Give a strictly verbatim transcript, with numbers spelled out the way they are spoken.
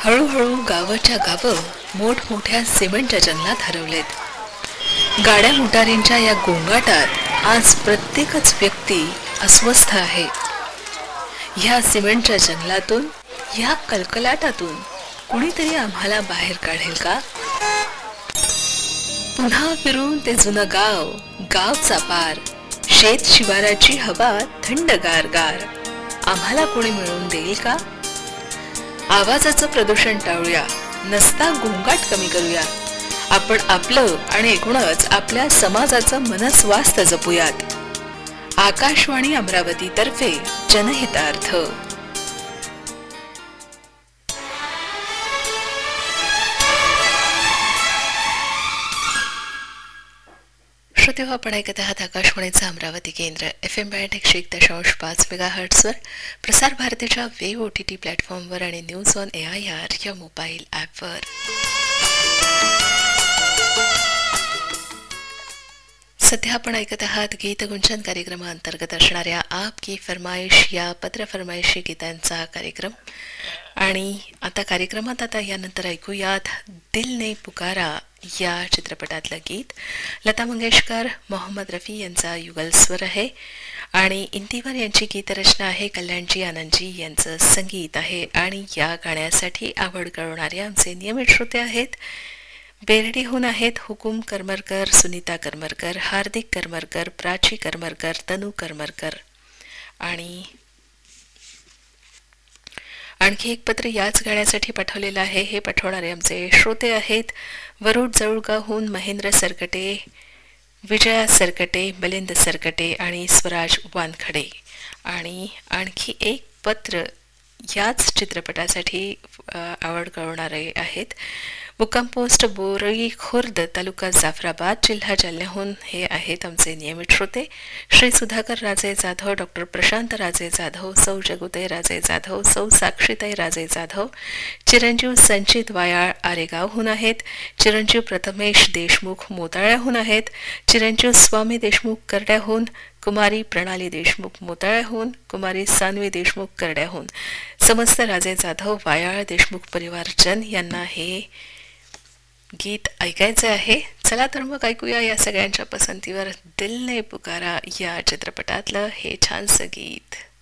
हळूहळू गावाच्या गावं मोठमोठ्या सिमेंटच्या जंगलात हरवलेत. गाड्या मोटारींच्या या गोंगाटात आज प्रत्येकच व्यक्ती अस्वस्थ आहे. ह्या सिमेंटच्या जंगलातून, ह्या कलकलाटातून कुणीतरी आम्हाला बाहेर काढेल का? पुन्हा फिरून ते जुनं गाव, गावचा पार, शेत शिवाराची हवा थंडगार गार आम्हाला कोणी मिळवून देईल का? आवाजाचं प्रदूषण टाळूया, नसता गोंगाट कमी करूया. आपण आपलं आणि एकूणच आपल्या समाजाचं मनस्वास्थ्य जपूयात. आकाशवाणी अमरावती तर्फे जनहितार्थ. श्रोतेहो, आपण ऐकत आहात आकाशवाणीचं अमरावती केंद्र एफ एम बँड एकशे एक दशांश पाच मेगा हर्ट्सवर, प्रसार भारतीच्या वेब ओ टी टी प्लॅटफॉर्मवर आणि news on A I R या मोबाईल ॲपवर. सध्या आपण ऐकत आहात गीतगुंजन कार्यक्रमाअंतर्गत असणाऱ्या आप की फरमाईश या पत्र फरमाईशी गीतांचा कार्यक्रम. आणि आता कार्यक्रमात आता यानंतर ऐकूयात दिल ने पुकारा या चित्रपटातलं गीत. लता मंगेशकर, मोहम्मद रफी यांचा युगल स्वर आहे आणि इंतिवर यांची गीतरचना आहे. कल्याणजी आनंदजी यांचं संगीत आहे आणि या गाण्यासाठी आवड कळवणारे आमचे नियमित श्रोते आहेत. बेरडीहून आहेत हुकुम करमरकर, सुनीता करमरकर, हार्दिक करमरकर, प्राची करमरकर, तनू करमरकर. आणि आणखी एक पत्र याच गाण्यासाठी पाठवलेलं आहे. हे पाठवणारे आमचे श्रोते आहेत वरुड जळगावहून महेंद्र सरकटे, विजया सरकटे, मिलिंद सरकटे आणि स्वराज वानखडे. आणि आणखी एक पत्र याच चित्रपटासाठी आवड कळवणारे आहेत. मुक्काम पोस्ट बोरई खुर्द, तालुका जाफराबाद, जिल्हा जालन्याहून हे आहेत आमचे नियमित श्रोते श्री सुधाकर राजे जाधव, डॉक्टर प्रशांत राजे जाधव, सौ जगुताई राजे जाधव, सौ साक्षीताई राजे जाधव, चिरंजीव संचित वायाळ आरेगावहून आहेत. चिरंजीव प्रथमेश देशमुख मोताळ्याहून आहेत. चिरंजीव स्वामी देशमुख करड्याहून, कुमारी प्रणाली देशमुख मोताळ्याहून, कुमारी सानवी देशमुख करड्याहून. समस्त राजे जाधव वायाळ देशमुख परिवारजन यांना हे गीत ऐकायचे आहे. चला तर मग ऐकूया या सगळ्यांच्या पसंतीवर दिल ने पुकारा या चित्रपटातलं हे छानसं गीत.